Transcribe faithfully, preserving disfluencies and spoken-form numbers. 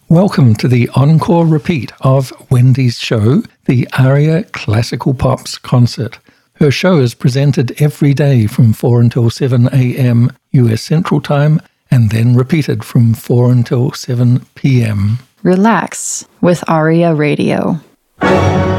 Welcome to the encore repeat of Wendy's show, the Aria Classical Pops Concert. Her show is presented every day from four until seven a.m. U S Central Time and then repeated from four until seven p.m. Relax with Aria Radio.